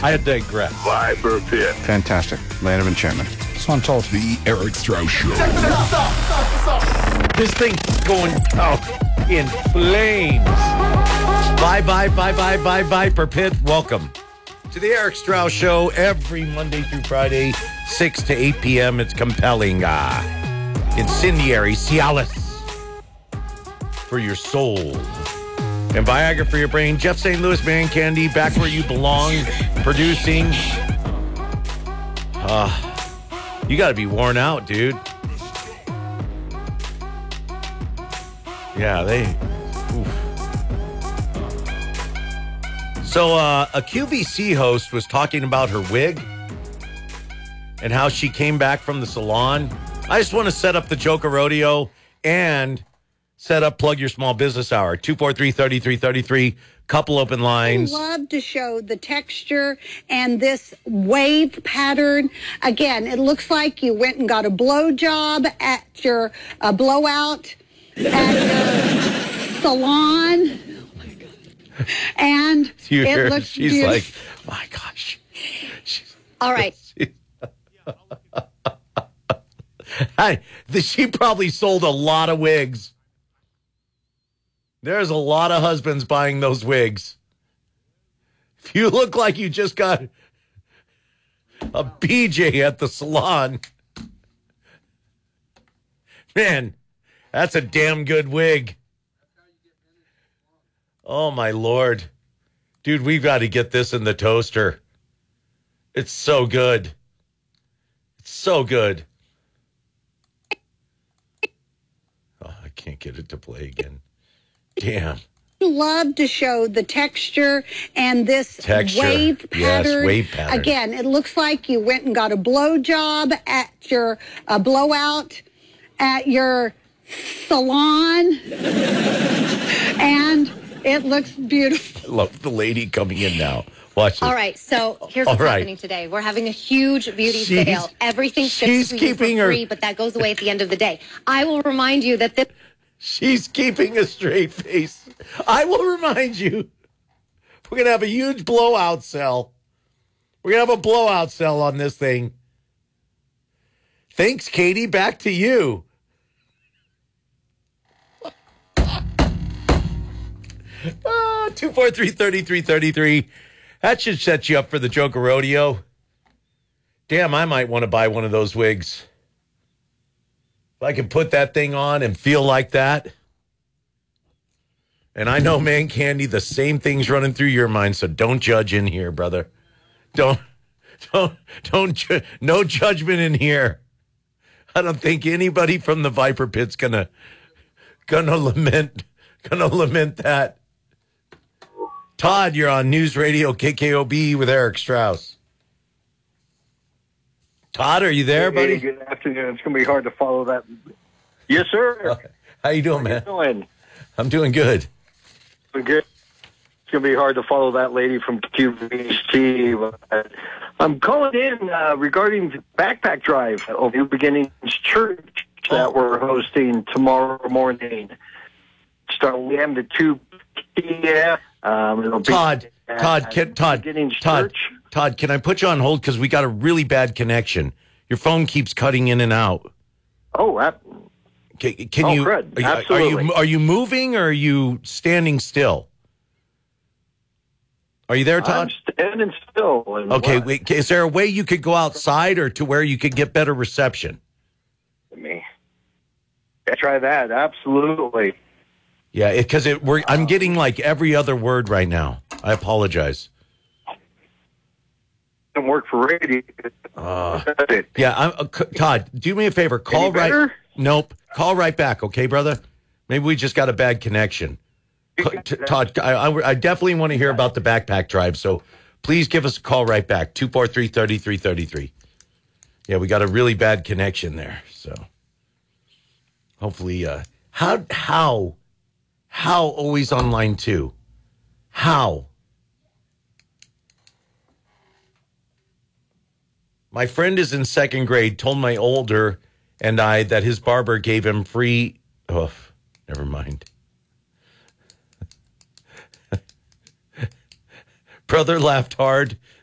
I digress. Viper Pit. Fantastic. Land of enchantment. So I'm told. The Eric Strauss Show. Check this out. This thing's going out in flames. Bye, Viper Pit. Welcome to the Eric Strauss Show every Monday through Friday, 6 to 8 p.m. It's compelling, incendiary, Cialis for your soul, and Viagra for your brain. Jeff St. Louis, Man Candy, back where you belong, producing. You got to be worn out, dude. Yeah, oof. So a QVC host was talking about her wig and how she came back from the salon. I just want to set up the Joker Rodeo and set up Plug Your Small Business Hour. 243-3333. Couple open lines. I love to show the texture and this wave pattern. Again, it looks like you went and got a blow job at your blowout at your salon. Oh my God. And it looks she's beautiful. like, my gosh. All right. She probably sold a lot of wigs. There's a lot of husbands buying those wigs. If you look like you just got a BJ at the salon, man, that's a damn good wig. Oh, my Lord. Dude, we've got to get this in the toaster. It's so good. It's so good. Oh, I can't get it to play again. Damn. Love to show the texture and this wave pattern. Yes, wave pattern. Again, it looks like you went and got a blow job at your blowout at your salon. And it looks beautiful. I love the lady coming in now. Watch this. All right, so here's what's happening today. We're having a huge beauty sale. Everything ships to you for free, but that goes away at the end of the day. I will remind you that this... She's keeping a straight face. I will remind you, we're going to have a huge blowout sale. We're going to have a blowout sale on this thing. Thanks, Katie. Back to you. 243-3333. That should set you up for the Joker Rodeo. Damn, I might want to buy one of those wigs. If I can put that thing on and feel like that. And I know, Man Candy, the same thing's running through your mind, so don't judge in here, brother. Don't, no judgment in here. I don't think anybody from the Viper Pit's gonna lament that. Todd, you're on News Radio KKOB with Eric Strauss. Todd, are you there, buddy? Hey, good afternoon. It's going to be hard to follow that. Yes, sir. How you doing, man? How you doing? I'm doing good. Doing good. It's going to be hard to follow that lady from QVC. I'm calling in regarding the backpack drive of New Beginnings Church that we're hosting tomorrow morning. Start 1 a.m. to 2 p.m. Todd, can I put you on hold because we got a really bad connection? Your phone keeps cutting in and out. Oh, can you? Crud. Absolutely. Are you moving or are you standing still? Are you there, Todd? I'm standing still. Okay, wait, is there a way you could go outside or to where you could get better reception? I try that. Absolutely. Yeah, because I'm getting like every other word right now. I apologize. Doesn't work for radio. Todd, do me a favor. Call right. Nope. Call right back, okay, brother? Maybe we just got a bad connection. Todd, I definitely want to hear about the backpack drive, so please give us a call right back. 243-3333. Yeah, we got a really bad connection there, so hopefully, how always on line 2? How? My friend is in 2nd grade, told my older and I that his barber gave him free... Oh, never mind. Brother laughed hard